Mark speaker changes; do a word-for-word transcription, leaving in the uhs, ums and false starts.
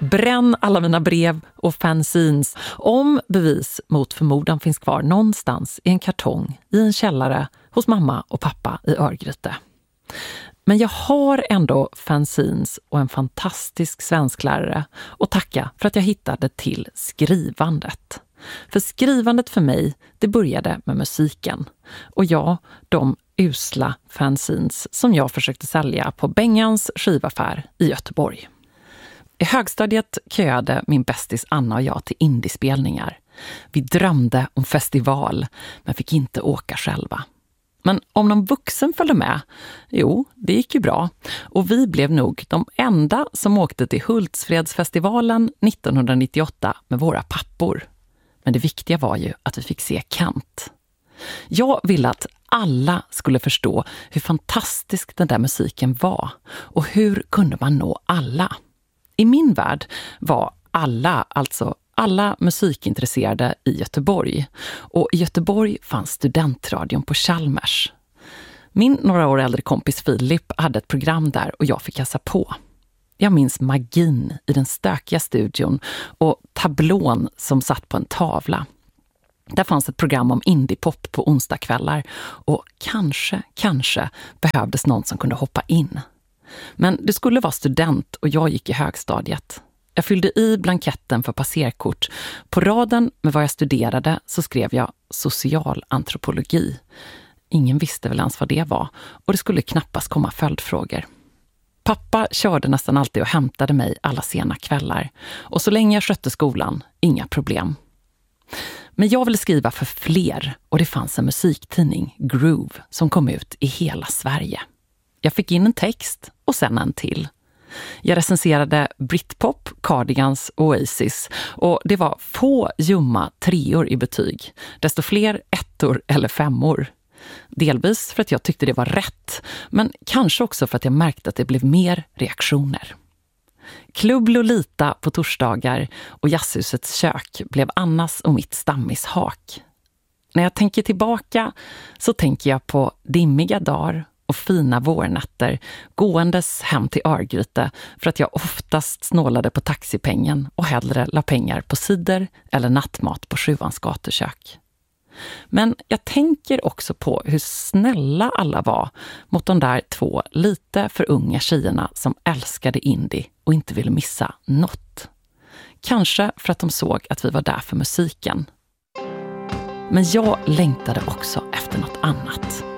Speaker 1: Bränn alla mina brev och fanzines om bevis mot förmodan finns kvar någonstans i en kartong i en källare hos mamma och pappa i Örgryte. Men jag har ändå fanzines och en fantastisk svensklärare att tacka för att jag hittade till skrivandet. För skrivandet för mig, det började med musiken. Och ja, de usla fanzines som jag försökte sälja på Bengans skivaffär i Göteborg. I högstadiet köade min bästis Anna och jag till indiespelningar. Vi drömde om festival, men fick inte åka själva. Men om någon vuxen följde med, jo, det gick ju bra. Och vi blev nog de enda som åkte till Hultsfredsfestivalen nittonhundranittioåtta med våra pappor. Men det viktiga var ju att vi fick se Kent. Jag ville att alla skulle förstå hur fantastisk den där musiken var. Och hur kunde man nå alla? I min värld var alla, alltså alla musikintresserade i Göteborg. Och i Göteborg fanns studentradion på Chalmers. Min några år äldre kompis Filip hade ett program där och jag fick hälsa på. Jag minns magin i den stökiga studion och tablån som satt på en tavla. Där fanns ett program om indiepop på onsdagskvällar och kanske, kanske behövdes någon som kunde hoppa in. Men det skulle vara student och jag gick i högstadiet. Jag fyllde i blanketten för passerkort. På raden med vad jag studerade så skrev jag socialantropologi. Ingen visste väl ens vad det var och det skulle knappast komma följdfrågor. Pappa körde nästan alltid och hämtade mig alla sena kvällar. Och så länge jag skötte skolan, inga problem. Men jag ville skriva för fler och det fanns en musiktidning, Groove, som kom ut i hela Sverige. Jag fick in en text och sen en till. Jag recenserade Britpop, Cardigans och Oasis och det var få ljumma treor i betyg, desto fler ettor eller femmor. Delvis för att jag tyckte det var rätt, men kanske också för att jag märkte att det blev mer reaktioner. Klubb Lolita på torsdagar och Jazzhusets kök blev Annas och mitt stammishak. När jag tänker tillbaka så tänker jag på dimmiga dagar och fina vårnätter gåendes hem till Örgryte för att jag oftast snålade på taxipengen och hellre la pengar på cider eller nattmat på Sjuans gatukök. Men jag tänker också på hur snälla alla var mot de där två lite för unga tjejerna som älskade indie och inte ville missa något. Kanske för att de såg att vi var där för musiken. Men jag längtade också efter något annat.